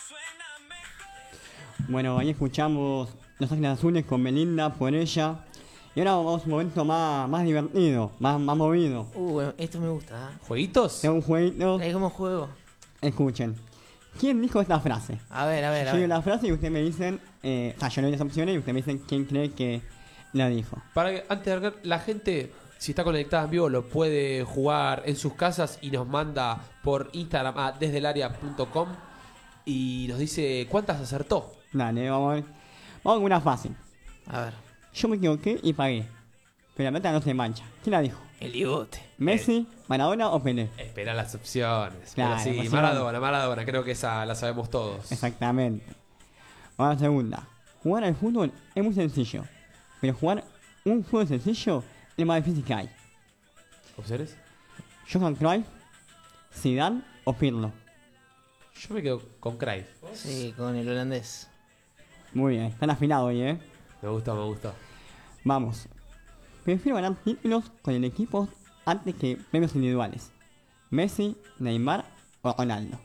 Bueno, ahí escuchamos Los Ángeles Azules con Belinda por ella. Y ahora vamos a un momento más divertido, más movido. Esto me gusta. ¿Jueguitos? Es un jueguito. Es como juego. Escuchen. ¿Quién dijo esta frase? A ver. Yo digo la frase y ustedes me dicen, yo le doy las opciones y ustedes me dicen quién cree que la dijo. Para que, antes de arrancar, la gente, si está conectada en vivo, lo puede jugar en sus casas y nos manda por Instagram a desdelaria.com y nos dice cuántas acertó. Dale, vamos a ver. Vamos con una fácil. A ver. Yo me equivoqué y pagué. Pero la plata no se mancha. ¿Quién la dijo? El Diegote. ¿Messi, Maradona o Pelé? Espera las opciones. Claro, Pero sí, pues, Maradona, creo que esa la sabemos todos. Exactamente. Vamos a la segunda. Jugar al fútbol es muy sencillo. Pero jugar un juego sencillo es más difícil que hay. ¿Opciones? Johan Cruyff, Zidane o Pirlo. Yo me quedo con Cruyff. Sí, con el holandés. Muy bien, están afilados hoy, Me gusta. Vamos. Prefiero ganar títulos con el equipo antes que premios individuales. Messi, Neymar o Ronaldo.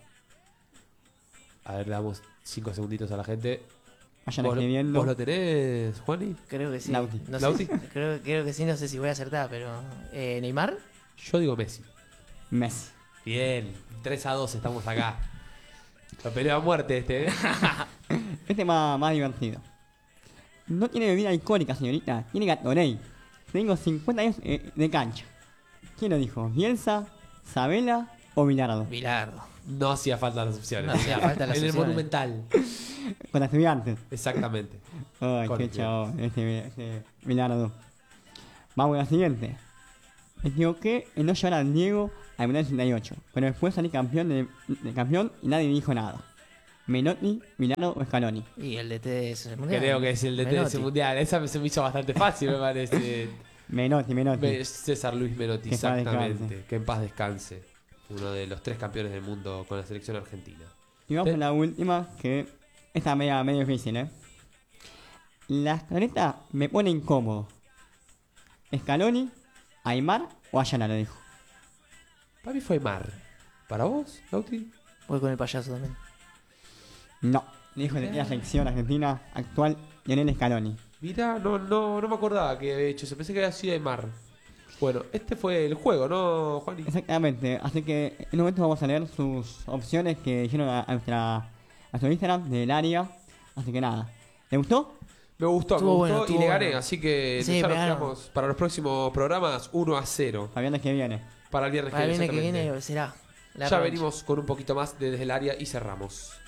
A ver, le damos 5 segunditos a la gente. Vayan escribiendo. ¿Vos lo tenés, Juani? Creo que sí. Lauti. No sé, ¿Lauti? creo que sí, no sé si voy a acertar, pero... ¿Neymar? Yo digo Messi. Messi. Bien, 3-2 estamos acá. La pelea a muerte este, ¿eh? Este más divertido. No tiene bebida alcohólica, señorita. Tiene Gatorade. Tengo 50 años de cancha. ¿Quién lo dijo? ¿Bielsa, Sabela o Bilardo? Bilardo. No hacía falta las opciones. No hacía falta las En el opciones. Monumental. Con estudiantes. Exactamente. Ay, Con qué estudiantes. chavo, este Bilardo. Vamos a la siguiente. Me equivoqué en no llevar a Diego al Mundial 68, pero después salí campeón de campeón y nadie me dijo nada. Menotti, Bilardo o Scaloni. Y el DT de ese mundial. Creo que es el DT de ese mundial. Esa se me hizo bastante fácil, me parece. Menotti. César Luis Menotti, Que en paz exactamente. descanse. Que en paz descanse. Uno de los 3 campeones del mundo con la selección argentina. Y vamos con la última, que esta medio difícil, La escaleta me pone incómodo. Scaloni, Aymar o Ayala, lo dijo. Para mí fue Mar. ¿Para vos, Lauti? Voy con el payaso también. No, le dijo de la selección argentina actual Lionel Scaloni. Mirá, no me acordaba que había hecho eso. Pensé que había sido de Mar. Bueno, este fue el juego, ¿no, Juani? Exactamente, así que en un momento vamos a leer sus opciones que dijeron a su Instagram del área. Así que nada, ¿le gustó? Me gustó Estuvo bueno, y le gané. bueno. Así que Sí, ya me nos ganó. quedamos para los próximos programas 1-0. Para viernes que viene. Para el viernes Para el viernes que exactamente. viene será. La Ya revancha. venimos con un poquito más de Desde el Área y cerramos.